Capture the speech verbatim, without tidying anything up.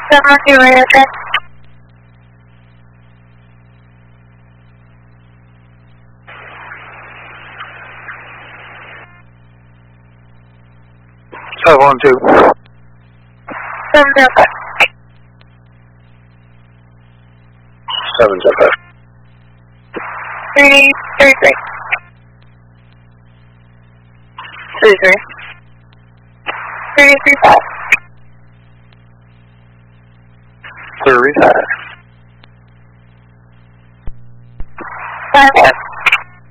Seven two radio check. Five one two. Seven zero five. Seven zero five. Three three three. Three three. Three three five. Three five. Five five.